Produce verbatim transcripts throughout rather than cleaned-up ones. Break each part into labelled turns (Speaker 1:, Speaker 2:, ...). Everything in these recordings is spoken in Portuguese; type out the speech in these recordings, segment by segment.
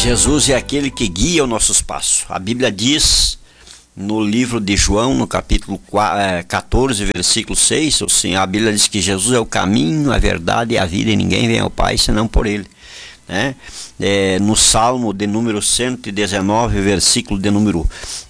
Speaker 1: Jesus é aquele que guia os nossos passos. A Bíblia diz no livro de João, no capítulo quatorze, versículo seis, assim, a Bíblia diz que Jesus é o caminho, a verdade e a vida, e ninguém vem ao Pai senão por Ele. Né? É, no Salmo de número cento e dezenove, versículo de número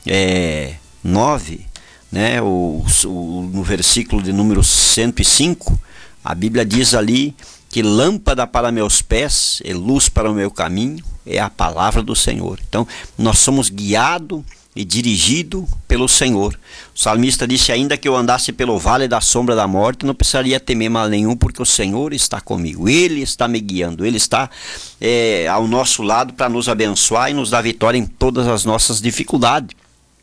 Speaker 1: é, nove, né? o, o, no versículo de número cento e cinco, a Bíblia diz ali que lâmpada para meus pés e luz para o meu caminho é a palavra do Senhor. Então, nós somos guiados e dirigidos pelo Senhor. O salmista disse: ainda que eu andasse pelo vale da sombra da morte, não precisaria temer mal nenhum, porque o Senhor está comigo. Ele está me guiando, Ele está é, ao nosso lado para nos abençoar e nos dar vitória em todas as nossas dificuldades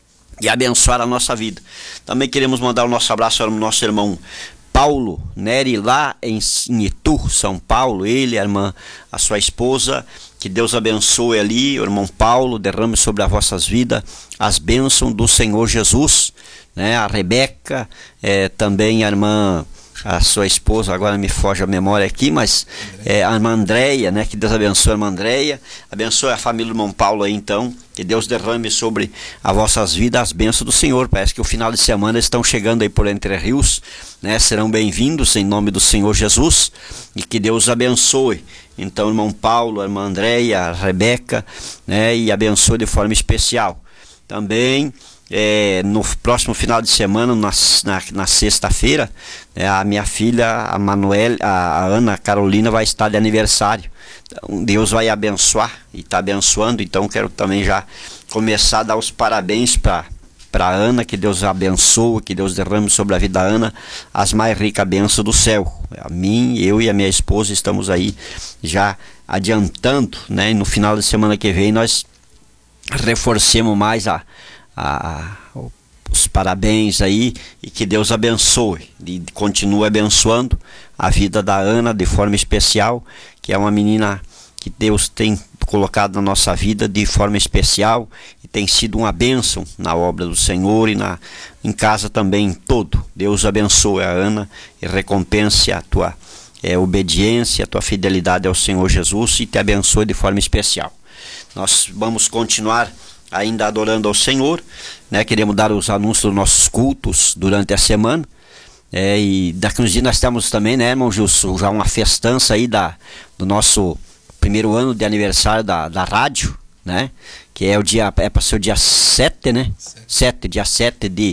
Speaker 1: e abençoar a nossa vida. Também queremos mandar o nosso abraço ao nosso irmão Paulo Neri, lá em Itu, São Paulo, ele, a irmã, a sua esposa. Que Deus abençoe ali, o irmão Paulo, derrame sobre as vossas vidas as bênçãos do Senhor Jesus, né? A Rebeca, é, também a irmã, a sua esposa, agora me foge a memória aqui, mas é, a irmã Andréia, né? Que Deus abençoe a irmã Andréia, abençoe a família do irmão Paulo aí então, que Deus derrame sobre as vossas vidas as bênçãos do Senhor. Parece que o final de semana estão chegando aí por Entre Rios, né? Serão bem-vindos em nome do Senhor Jesus, e que Deus abençoe então irmão Paulo, a irmã Andréia, a Rebeca, né? E abençoe de forma especial. Também É, no próximo final de semana, na, na, na sexta-feira, é, a minha filha, a Manuel, a, a Ana Carolina, vai estar de aniversário. Então, Deus vai abençoar e está abençoando. Então quero também já começar a dar os parabéns para para Ana, que Deus abençoe, que Deus derrame sobre a vida da Ana as mais ricas bênçãos do céu. A mim, eu e a minha esposa estamos aí já adiantando, né? E no final de semana que vem nós reforcemos mais a Ah, os parabéns aí, e que Deus abençoe e continue abençoando a vida da Ana de forma especial, que é uma menina que Deus tem colocado na nossa vida de forma especial e tem sido uma bênção na obra do Senhor e na, em casa também em todo. Deus abençoe a Ana e recompense a tua é, obediência, a tua fidelidade ao Senhor Jesus, e te abençoe de forma especial. Nós vamos continuar ainda adorando ao Senhor, né? Queremos dar os anúncios dos nossos cultos durante a semana, é, e daqui uns dias nós temos também, né, irmão Gilson, já uma festança aí da, do nosso primeiro ano de aniversário da, da rádio, né? Que é o dia, é para ser o dia sete, né? sete, dia sete de,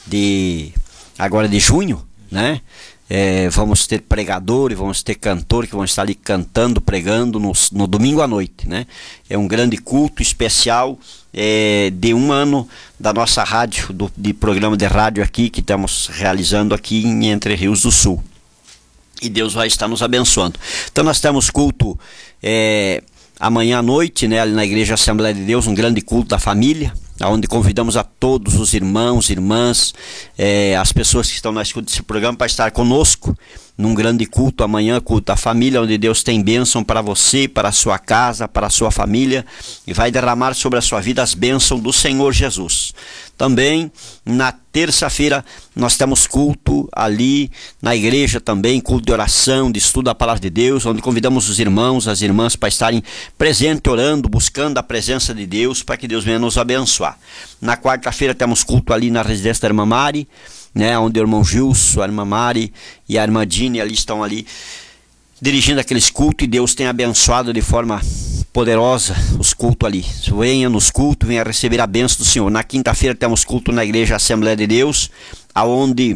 Speaker 1: de agora de junho, né? É, vamos ter pregador e vamos ter cantor que vão estar ali cantando, pregando no, no domingo à noite, né? É um grande culto especial é, de um ano da nossa rádio, do, de programa de rádio aqui que estamos realizando aqui em Entre Rios do Sul. E Deus vai estar nos abençoando. Então nós temos culto é, amanhã à noite, né, ali na Igreja Assembleia de Deus, um grande culto da família, onde convidamos a todos os irmãos, irmãs, é, as pessoas que estão na escuta desse programa para estar conosco num grande culto amanhã, culto da família, onde Deus tem bênção para você, para a sua casa, para a sua família, e vai derramar sobre a sua vida as bênçãos do Senhor Jesus. Também na terça-feira nós temos culto ali na igreja também, culto de oração, de estudo da palavra de Deus, onde convidamos os irmãos, as irmãs para estarem presentes, orando, buscando a presença de Deus, para que Deus venha nos abençoar. Na quarta-feira temos culto ali na residência da irmã Mari, né, onde o irmão Gilson, a irmã Mari e a irmã Dini ali estão ali dirigindo aqueles cultos, e Deus tem abençoado de forma poderosa os cultos ali. Venha nos cultos, venha receber a bênção do Senhor. Na quinta-feira temos culto na Igreja Assembleia de Deus, aonde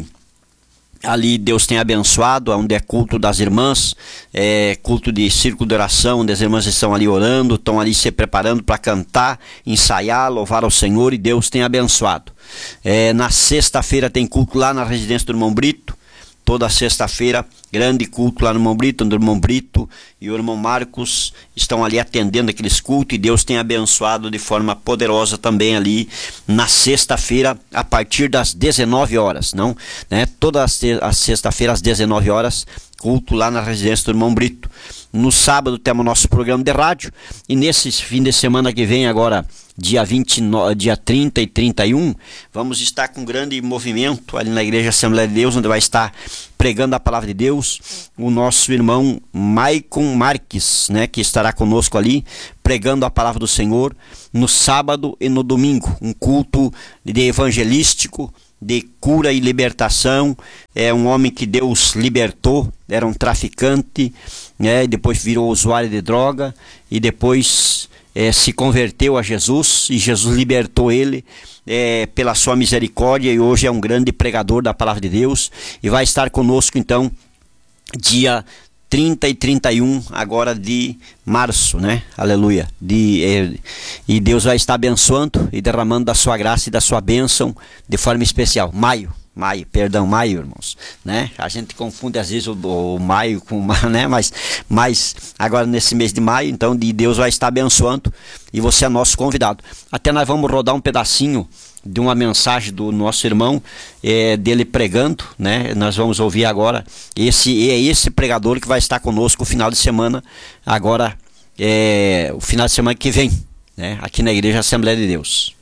Speaker 1: ali Deus tem abençoado, onde é culto das irmãs, é culto de círculo de oração, onde as irmãs estão ali orando, estão ali se preparando para cantar, ensaiar, louvar ao Senhor, e Deus tem abençoado. É, na sexta-feira tem culto lá na residência do irmão Brito, toda sexta-feira, grande culto lá no irmão Brito, onde o irmão Brito e o irmão Marcos estão ali atendendo aqueles cultos, e Deus tem abençoado de forma poderosa também ali na sexta-feira, a partir das dezenove horas, não, né? Toda a sexta-feira às dezenove horas culto lá na residência do irmão Brito. No sábado temos nosso programa de rádio, e nesse fim de semana que vem, agora dia vinte e nove, dia trinta e trinta e um, vamos estar com um grande movimento ali na Igreja Assembleia de Deus, onde vai estar pregando a palavra de Deus o nosso irmão Maicon Marques, né, que estará conosco ali pregando a palavra do Senhor no sábado e no domingo, um culto de evangelístico, de cura e libertação. É um homem que Deus libertou, era um traficante, né, e depois virou usuário de droga, e depois é, se converteu a Jesus, e Jesus libertou ele é, pela sua misericórdia, e hoje é um grande pregador da palavra de Deus, e vai estar conosco então dia trinta e trinta e um agora de março, né? Aleluia. De, é, e Deus vai estar abençoando e derramando da sua graça e da sua bênção de forma especial. Maio, maio, perdão, maio, irmãos, né? A gente confunde às vezes o, o maio com, né? Mas, mas agora nesse mês de maio, então, de Deus vai estar abençoando, e você é nosso convidado. Até nós vamos rodar um pedacinho de uma mensagem do nosso irmão, é, dele pregando, né? Nós vamos ouvir agora. Esse é esse pregador que vai estar conosco o final de semana, agora é o final de semana que vem, né? Aqui na Igreja Assembleia de Deus.